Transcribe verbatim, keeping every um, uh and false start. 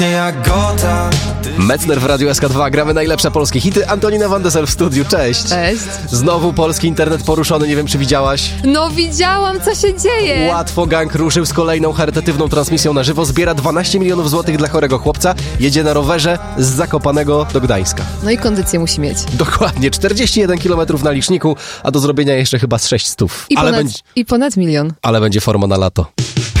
Metzner w Radiu S K dwa. Gramy najlepsze polskie hity. Antonina Van de Sel w studiu. Cześć. Cześć. Znowu polski internet poruszony. Nie wiem, czy widziałaś? No widziałam, co się dzieje. Łatwo gang ruszył z kolejną charytatywną transmisją na żywo. Zbiera dwanaście milionów złotych dla chorego chłopca. Jedzie na rowerze z Zakopanego do Gdańska. No i kondycję musi mieć. Dokładnie. czterdzieści jeden kilometrów na liczniku, a do zrobienia jeszcze chyba z sześć stów. I, ale ponad, będzie, I ponad milion. ale będzie forma na lato.